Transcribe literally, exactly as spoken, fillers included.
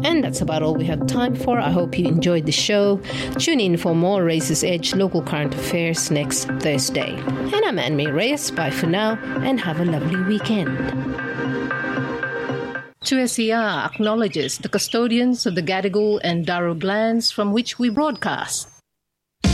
And that's about all we have time for. I hope you enjoyed the show. Tune in for more Raices Edge local current affairs next Thursday. And I'm Anne May Reyes. Bye for now and have a lovely weekend. two S E R acknowledges the custodians of the Gadigal and Darug lands from which we broadcast.